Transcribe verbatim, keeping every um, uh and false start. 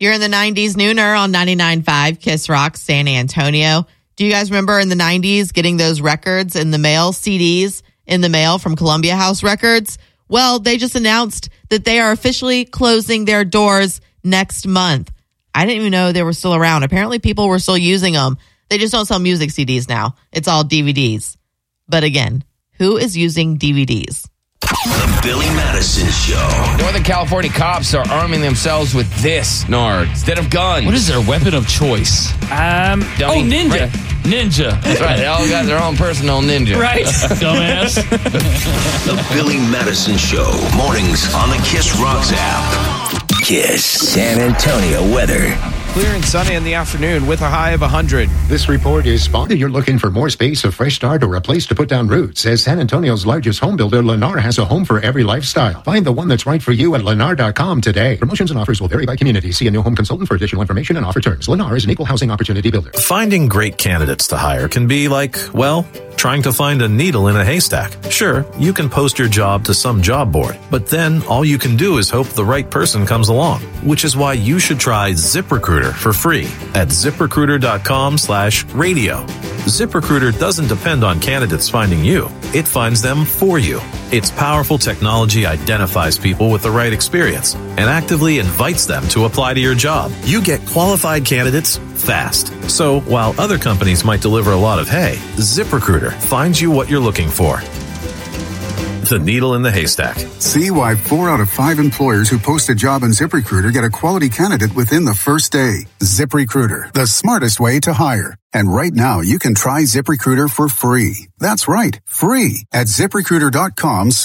You're in the nineties Nooner on ninety-nine point five Kiss Rock San Antonio. Do you guys remember in the nineties getting those records in the mail, C Ds in the mail from Columbia House Records? Well, they just announced that they are officially closing their doors next month. I didn't even know they were still around. Apparently people were still using them. They just don't sell music C Ds now. It's all D V Ds. But again, who is using D V Ds? The Billy Madison Show. Northern California cops are arming themselves with this, Nard, instead of guns. What is their weapon of choice? Um, oh, ninja. Right. Ninja. That's right. They all got their own personal ninja. Right. Dumbass. The Billy Madison Show. Mornings on the Kiss Rocks app. Kiss San Antonio weather. Clear and sunny in the afternoon with a high of one hundred. This report is sponsored. You're looking for more space, a fresh start, or a place to put down roots. As San Antonio's largest home builder, Lennar has a home for every lifestyle. Find the one that's right for you at lennar dot com today. Promotions and offers will vary by community. See a new home consultant for additional information and offer terms. Lennar is an equal housing opportunity builder. Finding great candidates to hire can be like, well, trying to find a needle in a haystack. Sure, you can post your job to some job board, but then all you can do is hope the right person comes along, which is why you should try ZipRecruiter for free at ZipRecruiter.com slash radio. ZipRecruiter doesn't depend on candidates finding you. It finds them for you. Its powerful technology identifies people with the right experience and actively invites them to apply to your job. You get qualified candidates fast. So while other companies might deliver a lot of hay, ZipRecruiter finds you what you're looking for. The needle in the haystack. See why four out of five employers who post a job on ZipRecruiter get a quality candidate within the first day. ZipRecruiter, the smartest way to hire. And right now, you can try ZipRecruiter for free. That's right, free at ZipRecruiter dot com